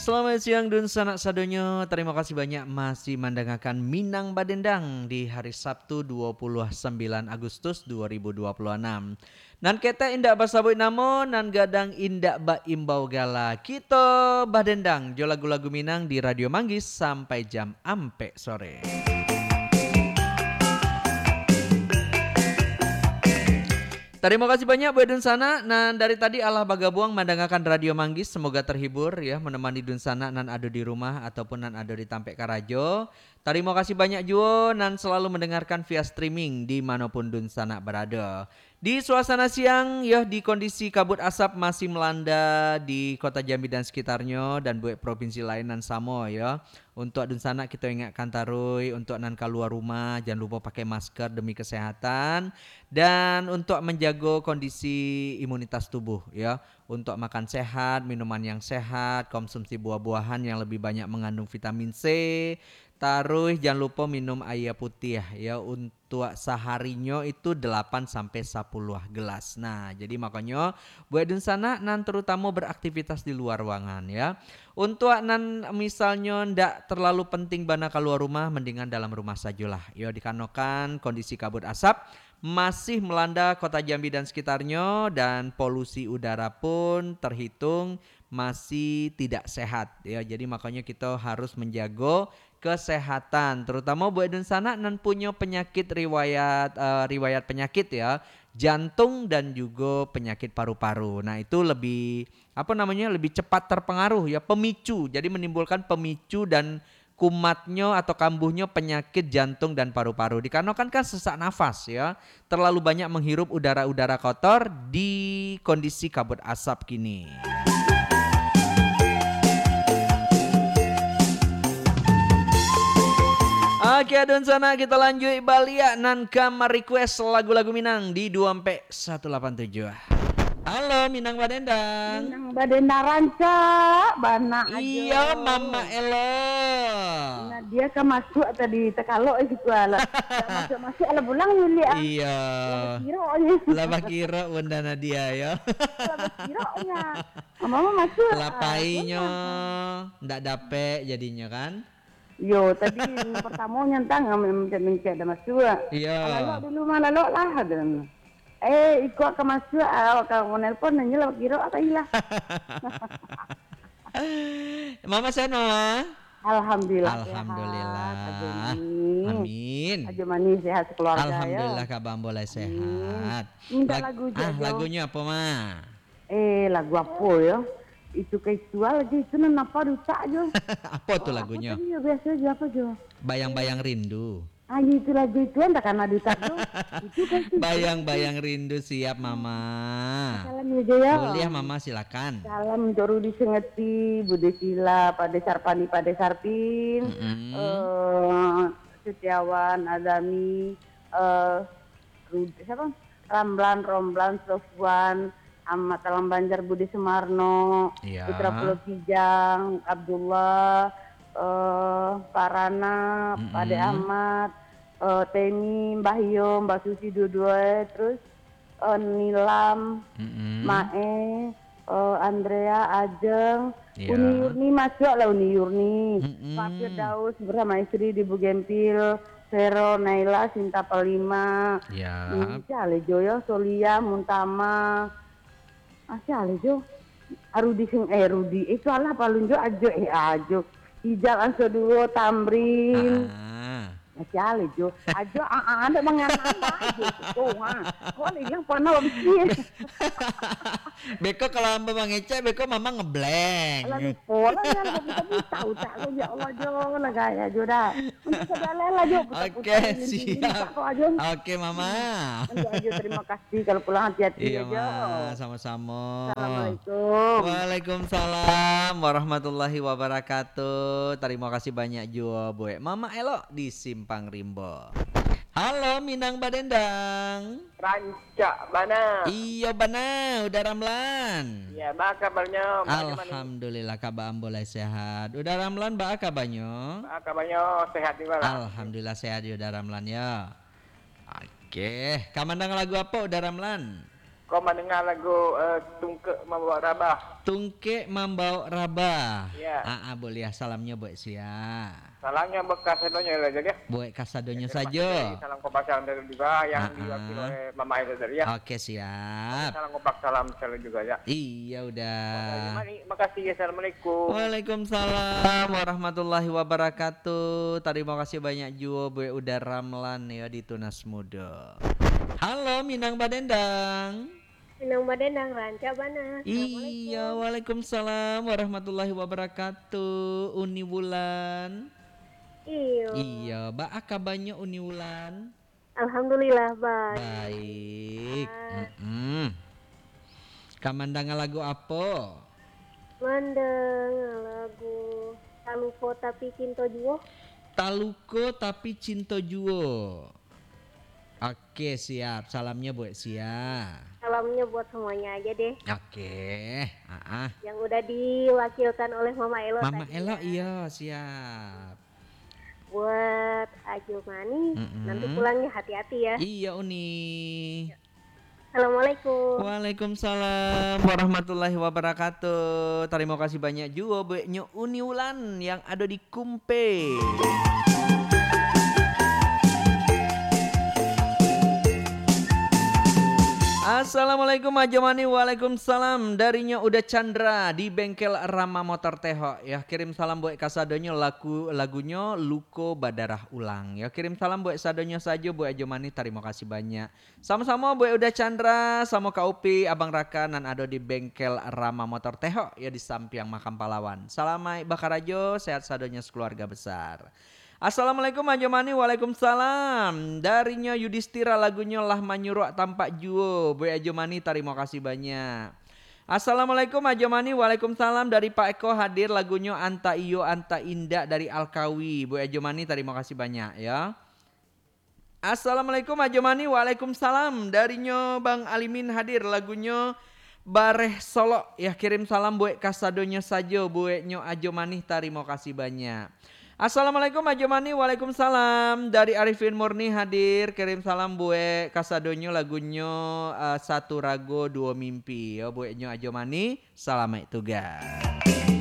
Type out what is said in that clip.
Selamat siang dun sanak sadonyo. Terima kasih banyak masih mendengarkan Minang Badendang di hari Sabtu 29 Agustus 2026. Nan kita indak basabui namo nan gadang indak ba imbau gala. Kita Badendang jo lagu-lagu Minang di Radio Manggis sampai jam ampe sore. Terima kasih banyak buat Dun Sana. Nan dari tadi Allah bagabuang mendengarkan Radio Manggis. Semoga terhibur ya menemani Dun Sana nan ada di rumah ataupun nan ada di Tampek Karajo. Terima kasih banyak juga nan selalu mendengarkan via streaming di manapun Dun Sana berada. Di suasana siang ya di kondisi kabut asap masih melanda di Kota Jambi dan sekitarnya dan buat provinsi lain nan sama ya. Untuk Dun Sana kita ingatkan tarui untuk nan keluar rumah jangan lupa pakai masker demi kesehatan dan untuk menjaga kondisi imunitas tubuh ya. Untuk makan sehat, minuman yang sehat, konsumsi buah-buahan yang lebih banyak mengandung vitamin C. Taruh jangan lupa minum air putih ya untuk seharinya itu 8 sampai 10 gelas. Nah, jadi makanya buat Dun Sana nan terutama beraktivitas di luar ruangan ya. Untuk nan misalnya ndak terlalu penting bana keluar rumah mendingan dalam rumah sajalah. Ya dikarenakan kondisi kabut asap masih melanda Kota Jambi dan sekitarnya dan polusi udara pun terhitung masih tidak sehat ya. Jadi makanya kita harus menjaga kesehatan terutama buat Dun Sana nan punya penyakit riwayat penyakit ya jantung dan juga penyakit paru-paru. Nah itu lebih lebih cepat terpengaruh ya pemicu jadi menimbulkan pemicu dan kumatnya atau kambuhnya penyakit jantung dan paru-paru dikarenakan kan sesak nafas ya terlalu banyak menghirup udara-udara kotor di kondisi kabut asap kini. Oke Dun Sana kita lanjut balia nan kamar request lagu-lagu Minang di 24187. Halo Minang Badendang. Minang Badendang ranca bana aja. Iya Mama Elo. Nah dia kan masuk tadi tekalo gitu ala. Masuk ala pulang Yuli ah. Iya. Laba kira bunda Nadia ya. Laba kironya. Mama masuk. Lapainya ndak dapet jadinya kan. Yo tadi pertama nyentang mencet ada masuk. Iya. Lalu dulu mah lalu lah dan. Ikut ke masuk kalau nelpon nanya laba kira atau ilah. Mama Seno. Alhamdulillah. Alhamdulillah. Amin. Aja manis sehat keluarga ya. Alhamdulillah kabang boleh sehat. Minta lagu lagunya apa mah? Lagu apa ya? Itu keisual aja itu apa duta aja. Apa tuh lagunya? Apa biasa aja apa aja. Bayang-bayang rindu. Itu lagu itu enggak karena duta tuh. Itu kan Bayang-bayang rindu siap Mama. Salam aja ya. Boleh Mama silakan. Salam untuk Rudi Sengeti, Bude Sila, Pada Sarpani, Pada Sarpin, Setiawan, Azami, Rudi siapa? Romblan, Sofwan, Ahmad Talang Banjar, Budi Sumarno, ya. Putra Pulau Kijang, Abdullah, Parana, Pade Ahmad, Teni, Mbah Yo, Mbak Susi dua-dua, terus Nilam, Mae, Andrea, Ajeng, ya. Uni Yurni masuk lah Uni Yurni, Pak Firdaus bersama istri di Bugempil, Vero, Naila, Sinta Palima, ya. Cale Joyo, Solia, Muntama, Alejo, Rudi itu Allah palunjo ajo Ijal Anso Duo Tamrin Alejo ajo ada menganama ajo kok yang pernah lebih Beko kalau Mbak mengecek Beko Mama ngeblank. Lalu pola ya kita tahu tak ya Allah jo gaya jo dah. Untuk segala jo. Oke, siap. Oke, Mama. Ajo terima kasih kalau pulang hati-hati iya, aja. Sama-sama. Assalamualaikum. Waalaikumsalam warahmatullahi wabarakatuh. Terima kasih banyak juga Bu Mama Elo di Simpang Rimbo. Halo Minang Badendang. Ranca Bana. Iya Bana, udah ramlan. Ya, bah kabarnya? Alhamdulillah kabar boleh sehat. Udah ramlan bah kabarnya? Bah kabarnya sehat juga lah. Alhamdulillah sehat udah ramlan ya. Oke, kamandang lagu apa udah ramlan? Kau mendengar lagu Tungke Membawa Rabah. Tungke Mambau Rabah. Ya. Boleh salamnya buat sia. Salangnya bekas sedonya lah jadi. Buat kasadonya Terima saja. kasih. Salam kompak salam dari juga yang diwakili oleh Mama Eda dari ya. Oke, siap. Salam kompak salam selalu juga ya. Iya udah. Makasih ya. Assalamualaikum. Waalaikumsalam warahmatullahi wabarakatuh. Terima kasih banyak juga Bu udah Ramlan ya di Tunas Muda. Halo Minang Badendang. Minang Badendang Ranca Bana. Iya, waalaikumsalam warahmatullahi wabarakatuh. Uni Wulan. Iya, Mbak kabarnya Uni Wulan? Alhamdulillah baik. Baik. Kamandanga lagu apa? Mandang lagu Taluko tapi Cinto Juwo. Taluko tapi Cinto Juwo. Oke, siap. Salamnya buat Sia. Salamnya buat semuanya aja deh. Oke. Yang udah diwakilkan oleh Mama Elo. Mama tadi Elo ya. iya, siap. Buat Ajo Mani, nanti pulangnya hati-hati ya. Iya, Uni. Assalamualaikum. Waalaikumsalam warahmatullahi wabarakatuh. Terima kasih banyak juga Bu Uni Wulan yang ada di Kumpe. Assalamualaikum Ajamani. Waalaikumsalam. Darinya udah Chandra di bengkel Rama Motor Teho. Ya kirim salam buat kasadonya lagunya Luko Badarah Ulang. Ya kirim salam buat sadonya saja buat Ajamani. Terima kasih banyak. Sama-sama buat udah Chandra sama Kak Upi, Abang Raka nan ada di bengkel Rama Motor Teho ya di Sampiang Makam Pahlawan. Salamai Bakarajo, sehat sadonya sekeluarga besar. Assalamualaikum Ajamani. Waalaikumsalam. Darinya Yudhistira lagunya Lah Manyuruk Tampak Juo. Bu Ajamani terima kasih banyak. Assalamualaikum Ajamani. Waalaikumsalam. Dari Pak Eko hadir lagunya Anta Iyo Anta Indah dari Alkawi. Bu Ajamani terima kasih banyak ya. Assalamualaikum Ajamani. Waalaikumsalam. Darinya Bang Alimin hadir lagunya Bareh Solo. Ya kirim salam buat kasadonya saja buat Nyo Ajamani terima kasih banyak. Assalamualaikum Ajamani. Waalaikumsalam. Dari Arifin Murni hadir kirim salam buat kasadonyo lagunya Satu Rago Dua Mimpi ya buat Nyo Ajamani. Selamat tugas.